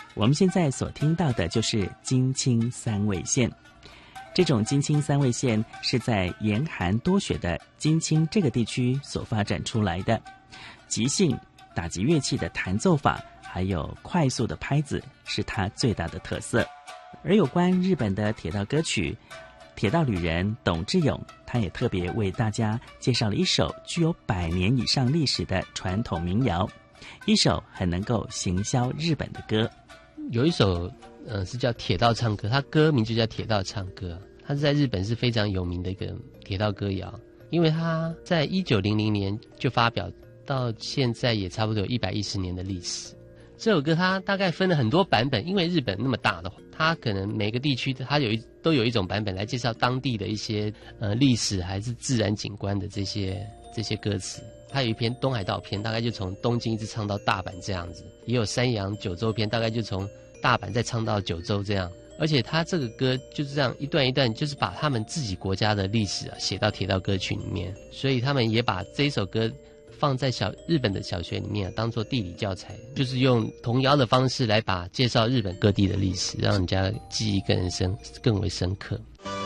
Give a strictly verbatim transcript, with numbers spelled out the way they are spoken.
我们现在所听到的就是津轻三味线。这种津轻三味线是在严寒多雪的津轻这个地区所发展出来的。即兴打击乐器的弹奏法，还有快速的拍子，是它最大的特色。而有关日本的铁道歌曲，铁道旅人董志勇，他也特别为大家介绍了一首具有百年以上历史的传统民谣，一首很能够行销日本的歌。 有一首呃是叫《铁道唱歌》，它歌名就叫《铁道唱歌》，它是在日本是非常有名的一个铁道歌谣，因为它在一九零零年就发表，到现在也差不多有一百一十年的历史。这首歌它大概分了很多版本，因为日本那么大的话，它可能每个地区它有一都有一种版本来介绍当地的一些呃历史还是自然景观的这些这些歌词。它有一篇东海道篇，大概就从东京一直唱到大阪这样子，也有山阳九州篇，大概就从大阪再唱到九州这样。而且它这个歌就是这样一段一段，就是把他们自己国家的历史啊写到铁道歌曲里面，所以他们也把这一首歌放在小日本的小学里面、啊、当做地理教材，就是用童谣的方式来把介绍日本各地的历史，让人家记忆更深更为深刻。